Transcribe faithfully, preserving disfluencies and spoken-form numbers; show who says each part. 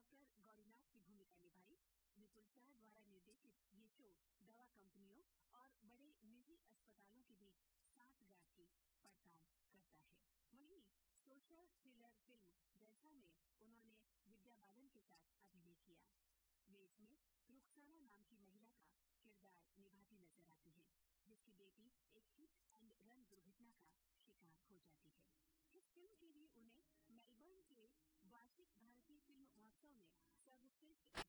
Speaker 1: Doctor Gaurinath की भूमिका निभाई। विपुल शाह द्वारा निर्देशित ये शो दवा कंपनियों और बड़े निजी अस्पतालों के बीच सांठगांठ की पड़ताल करता है। वहीं सोशल थ्रिलर फिल्म जैसा में उन्होंने विद्या बालन के साथ अभिनय किया। वे इसमें रुखसाना नाम की महिला का किरदार निभाती नजर आती हैं, जिसकी बेटी एक हिट एंड रन दुर्घटना का शिकार हो जाती है। इस फिल्म के लिए उन्हें मेलबर्न के वार्षिक भारतीय फिल्म महोत्सव में सर्वश्रेष्ठ